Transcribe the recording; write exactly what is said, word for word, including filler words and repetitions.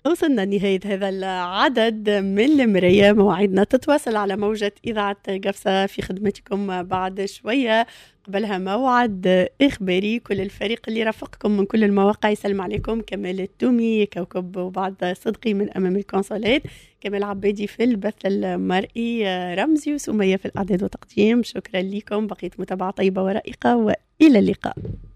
وصلنا لنهاية هذا العدد من المراية. موعدنا تتواصل على موجة إذاعة قفصة في خدمتكم بعد شوية. قبلها موعد إخباري. كل الفريق اللي رافقكم من كل المواقع يسلم عليكم. كمال التومي، كوكب وبعد صدقي من أمام الكونسولات، كمال عبادي في البث المرئي، رمزي وسمية في الإعداد والتقديم. شكرا لكم، بقيت متابعة طيبة ورائقة وإلى اللقاء.